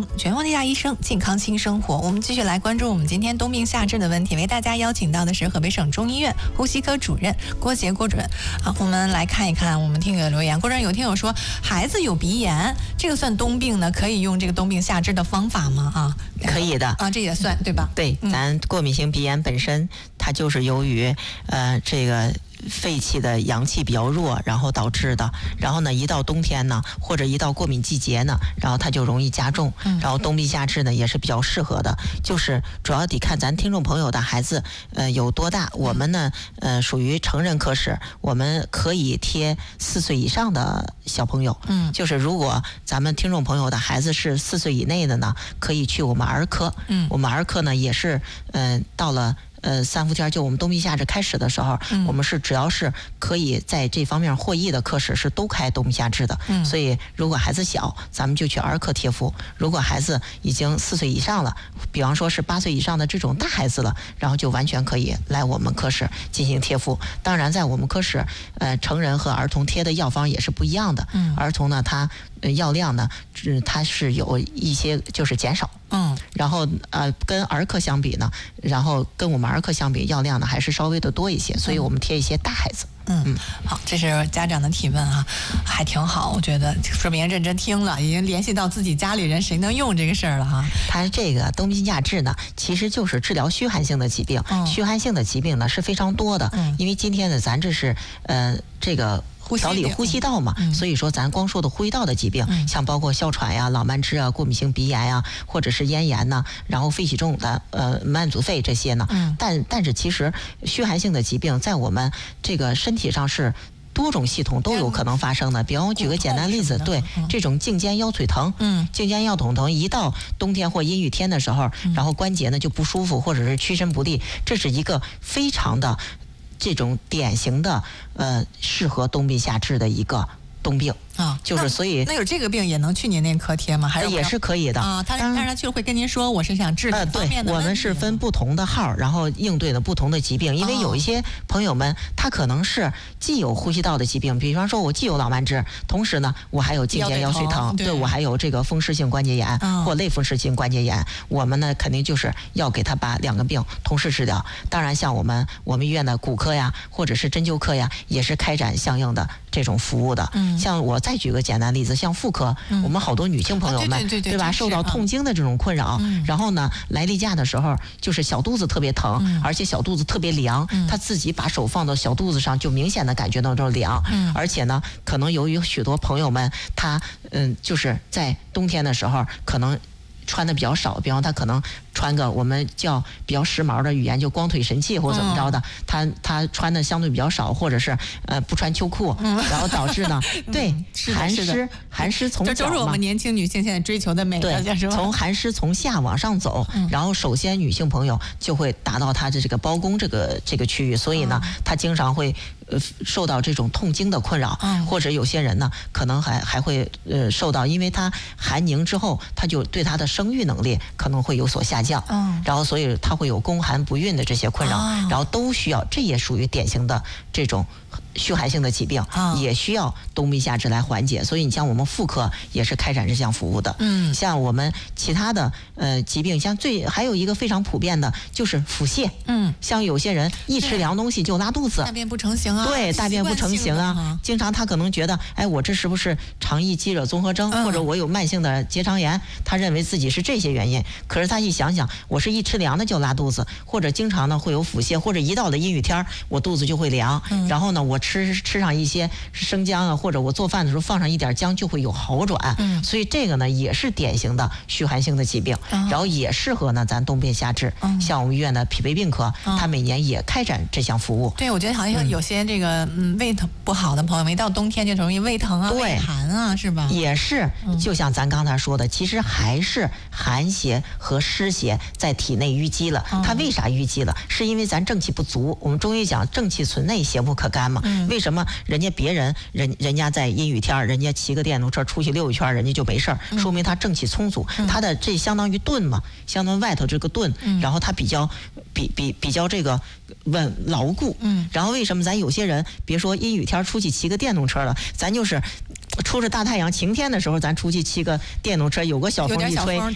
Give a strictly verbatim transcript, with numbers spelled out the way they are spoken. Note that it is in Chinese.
全网天下医生，健康新生活。我们继续来关注我们今天冬病夏治的问题，为大家邀请到的是河北省中医院呼吸科主任郭杰郭主任。好，我们来看一看我们听友的留言。郭主任，有听友说孩子有鼻炎，这个算冬病呢？可以用这个冬病夏治的方法吗？啊， 可以的啊，这也算对吧？ 对， 嗯、 咱过敏性鼻炎本身它就是由于呃这个肺气的阳气比较弱，然后导致的。然后呢，一到冬天呢，或者一到过敏季节呢，然后它就容易加重。然后冬病夏治呢也是比较适合的，就是主要得看咱听众朋友的孩子呃有多大。我们呢呃属于成人科室，我们可以贴四岁以上的小朋友。嗯，就是如果咱们听众朋友的孩子是四岁以内的呢，可以去我们儿科。嗯，我们儿科呢也是嗯、呃、到了。呃，三伏天就我们冬病夏治开始的时候，嗯、我们是只要是可以在这方面获益的科室是都开冬病夏治的。嗯，所以如果孩子小，咱们就去儿科贴敷；如果孩子已经四岁以上了，比方说是八岁以上的这种大孩子了，然后就完全可以来我们科室进行贴敷。当然，在我们科室，呃，成人和儿童贴的药方也是不一样的。嗯，儿童呢，它呃药量呢，是它是有一些就是减少。嗯，然后呃，跟儿科相比呢，然后跟我们儿科相比，药量呢还是稍微的多一些，所以我们贴一些大孩子。 嗯嗯，好，这是家长的提问啊，还挺好，我觉得说明认真听了，已经联系到自己家里人谁能用这个事儿了哈。 它这个冬病夏治呢，其实就是治疗虚寒性的疾病。嗯、虚寒性的疾病呢是非常多的，嗯、因为今天呢，咱这是呃这个。调理呼吸道嘛，嗯、所以说咱光说的呼吸道的疾病，嗯、像包括哮喘呀、老慢支啊、过敏性鼻炎呀，或者是咽炎呐，然后肺气重的呃慢阻肺这些呢，嗯、但但是其实虚寒性的疾病在我们这个身体上是多种系统都有可能发生的。比方我举个简单例子，对、嗯、这种颈肩腰腿疼，嗯，颈肩腰腿疼，一到冬天或阴雨天的时候，嗯、然后关节呢就不舒服，或者是屈伸不利，这是一个非常的。这种典型的呃适合冬病夏治的一个冬病啊，就是所以那有这个病也能去您那科贴吗？还是也是可以的啊？他但是他去了会跟您说，我是想治哪方面的、 呃、对，我们是分不同的号，然后应对的不同的疾病。因为有一些朋友们，他可能是既有呼吸道的疾病，比方说我既有老慢支，同时呢我还有颈肩腰腿疼，对, 对我还有这个风湿性关节炎、嗯、或类风湿性关节炎。我们呢肯定就是要给他把两个病同时治疗。当然，像我们我们医院的骨科呀，或者是针灸科呀，也是开展相应的这种服务的。嗯，像我再举个简单例子，像妇科，嗯、我们好多女性朋友们，啊、对, 对, 对, 对, 对吧，受到痛经的这种困扰，嗯、然后呢，来例假的时候就是小肚子特别疼，嗯、而且小肚子特别凉，嗯、她自己把手放到小肚子上，就明显的感觉到这种凉，嗯、而且呢，可能由于许多朋友们，他嗯，就是在冬天的时候可能穿的比较少，比方他可能穿个我们叫比较时髦的语言，就光腿神器或者怎么着的，嗯、他他穿的相对比较少，或者是呃不穿秋裤，嗯、然后导致呢，对寒湿寒湿从脚嘛， 这都是我们年轻女性现在追求的美， 对，从寒湿从下往上走，嗯、然后首先女性朋友就会达到她的这个包宫这个这个区域，所以呢，嗯、她经常会呃受到这种痛经的困扰，嗯、或者有些人呢可能还还会呃受到，因为她寒凝之后，她就对她的生育能力可能会有所下降。嗯，然后所以他会有宫寒不孕的这些困扰，哦、然后都需要，这也属于典型的这种虚寒性的疾病，哦、也需要冬病夏治来缓解。所以你像我们妇科也是开展这项服务的。嗯，像我们其他的呃疾病，像最还有一个非常普遍的就是腹泻。嗯，像有些人一吃凉东西就拉肚子， 大便不成形啊， 对，大便不成形啊，经常他可能觉得，哎，我这是不是肠易激惹综合征，嗯、或者我有慢性的结肠炎？他认为自己是这些原因，可是他一想想，我是一吃凉的就拉肚子，或者经常呢会有腹泻，或者一到了阴雨天我肚子就会凉，嗯、然后呢我吃吃上一些生姜啊，或者我做饭的时候放上一点姜就会有好转，嗯、所以这个呢也是典型的虚寒性的疾病，嗯、然后也适合呢咱冬病夏治，嗯、像我们医院的脾胃病科，嗯、他每年也开展这项服务。 对，我觉得好像有些这个嗯胃疼不好的朋友，没到冬天就容易胃疼啊、胃寒啊，是吧？ 也是，就像咱刚才说的，其实还是寒邪和湿邪在体内淤积了。它为啥淤积了？是因为咱正气不足。我们中医讲正气存内，邪不可干嘛。嗯、为什么人家别人人人家在阴雨天，人家骑个电动车出去溜一圈，人家就没事儿，说明他正气充足。嗯、他的这相当于盾嘛，相当于外头这个盾，嗯、然后他比较比比比较这个稳牢固。嗯，然后为什么咱有些人，别说阴雨天出去骑个电动车了，咱就是出着大太阳晴天的时候，咱出去骑个电动车，有个小风一吹，